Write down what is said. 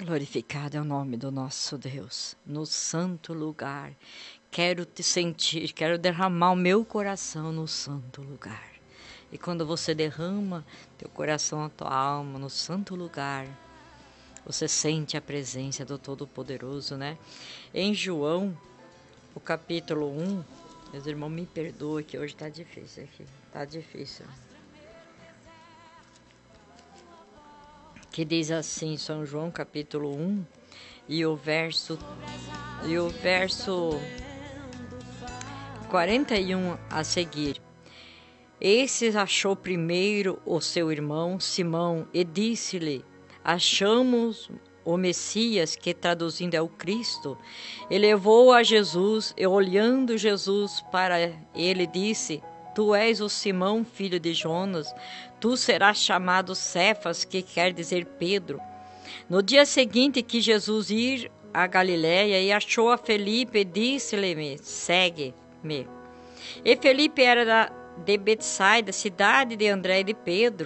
Glorificado é o nome do nosso Deus, no santo lugar. Quero te sentir, quero derramar o meu coração no santo lugar. E quando você derrama teu coração, a tua alma no santo lugar, você sente a presença do Todo-Poderoso, né? Em João, o capítulo 1, meus irmãos, me perdoem que hoje tá difícil aqui, tá difícil. Que diz assim, São João capítulo 1 e o verso 41 a seguir. Esse achou primeiro o seu irmão Simão e disse-lhe: achamos o Messias, que traduzindo é o Cristo. E levou a Jesus e olhando Jesus para ele disse: Tu és o Simão, filho de Jonas, tu serás chamado Cefas, que quer dizer Pedro. No dia seguinte que Jesus ir a Galiléia e achou a Felipe e disse-lhe: segue-me. E Felipe era de Betsaida, cidade de André e de Pedro.